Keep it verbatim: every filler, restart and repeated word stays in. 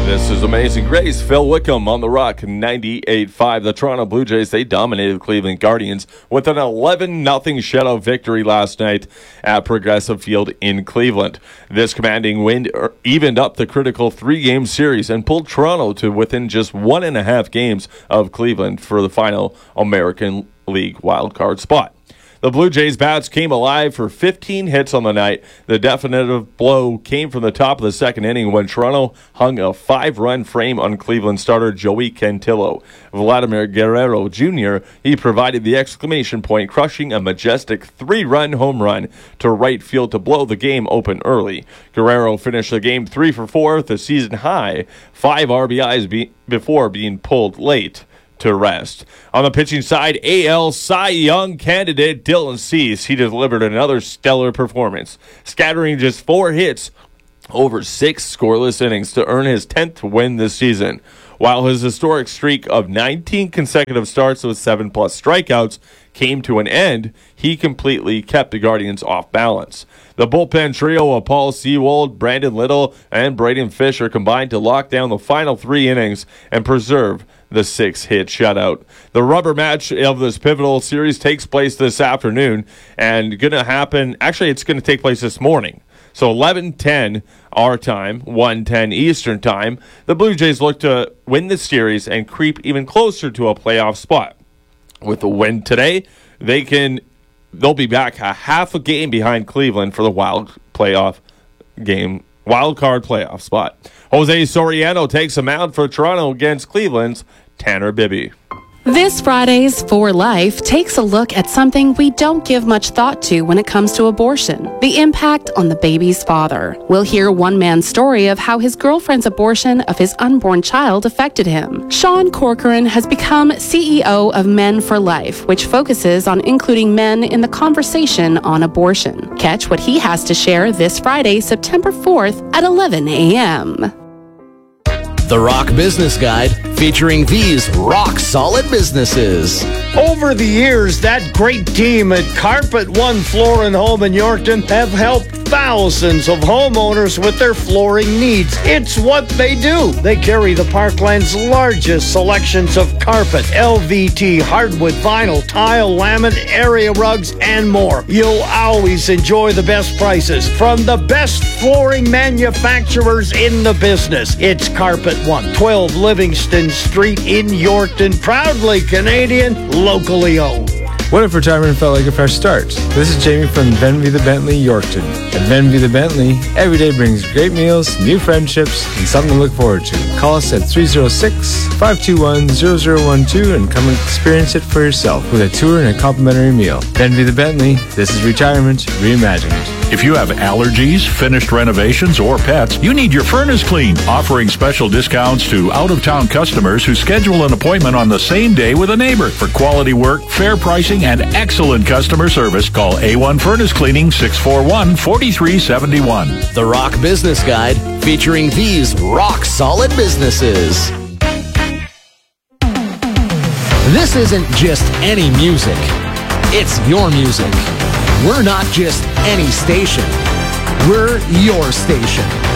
This is Amazing Grace. Phil Wickham on the Rock, ninety-eight five. The Toronto Blue Jays, they dominated the Cleveland Guardians with an eleven nothing shutout victory last night at Progressive Field in Cleveland. This commanding win evened up the critical three-game series and pulled Toronto to within just one and a half games of Cleveland for the final American League wildcard spot. The Blue Jays' bats came alive for fifteen hits on the night. The definitive blow came from the top of the second inning when Toronto hung a five-run frame on Cleveland starter Joey Cantillo. Vladimir Guerrero Junior, he provided the exclamation point, crushing a majestic three-run home run to right field to blow the game open early. Guerrero finished the game three for four with a season-high five R B Is be- before being pulled late to rest. On the pitching side, A L Cy Young candidate Dylan Cease, he delivered another stellar performance, scattering just four hits over six scoreless innings to earn his tenth win this season. While his historic streak of nineteen consecutive starts with seven plus strikeouts came to an end, he completely kept the Guardians off balance. The bullpen trio of Paul Sewald, Brandon Little, and Braden Fisher combined to lock down the final three innings and preserve the six-hit shutout. The rubber match of this pivotal series takes place this afternoon and going to happen, actually it's going to take place this morning. So eleven ten our time, one ten Eastern time. The Blue Jays look to win the series and creep even closer to a playoff spot. With a win today, they can they'll be back a half a game behind Cleveland for the wild playoff game, wild card playoff spot. Jose Soriano takes a mound for Toronto against Cleveland's Tanner Bibby. This Friday's For Life takes a look at something we don't give much thought to when it comes to abortion, the impact on the baby's father. We'll hear one man's story of how his girlfriend's abortion of his unborn child affected him. Sean Corcoran has become C E O of Men for Life, which focuses on including men in the conversation on abortion. Catch what he has to share this Friday, September fourth at eleven a.m. The Rock Business Guide, featuring these rock-solid businesses. Over the years, that great team at Carpet One Floor and Home in Yorkton have helped thousands of homeowners with their flooring needs. It's what they do. They carry the Parkland's largest selections of carpet, L V T, hardwood, vinyl, tile, laminate, area rugs, and more. You'll always enjoy the best prices from the best flooring manufacturers in the business. It's Carpet One, twelve Livingston Street in Yorkton, proudly Canadian, locally owned. What if retirement felt like a fresh start? This is Jamie from Venvy the Bentley, Yorkton. At Venvy the Bentley, every day brings great meals, new friendships, and something to look forward to. Call us at three oh six, five two one, zero zero one two and come and experience it for yourself with a tour and a complimentary meal. Venvy the Bentley, this is retirement reimagined. If you have allergies, finished renovations, or pets, you need your furnace cleaned. Offering special discounts to out-of-town customers who schedule an appointment on the same day with a neighbor. For quality work, fair pricing, and excellent customer service, call A one Furnace Cleaning, six four one, four three seven one. The Rock Business Guide, featuring these rock-solid businesses. This isn't just any music. It's your music. We're not just any station. We're your station.